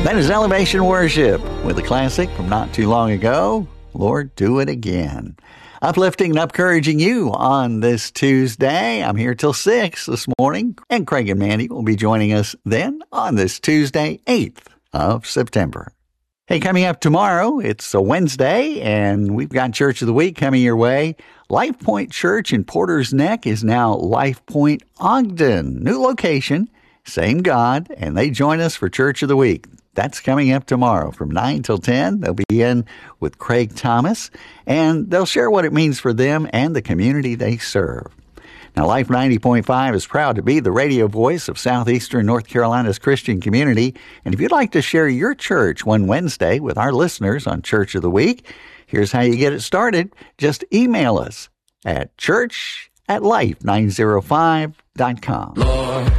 That is Elevation Worship with a classic from not too long ago, Lord, Do It Again. Uplifting and encouraging you on this Tuesday. I'm here till 6 this morning, and Craig and Mandy will be joining us then on this Tuesday, 8th of September. Hey, coming up tomorrow, it's a Wednesday, and we've got Church of the Week coming your way. Life Point Church in Porter's Neck is now Life Point Ogden. New location, same God, and they join us for Church of the Week. That's coming up tomorrow from 9 till 10. They'll be in with Craig Thomas, and they'll share what it means for them and the community they serve. Now, Life 90.5 is proud to be the radio voice of Southeastern North Carolina's Christian community. And if you'd like to share your church one Wednesday with our listeners on Church of the Week, here's how you get it started. Just email us at church@life905.com. Lord,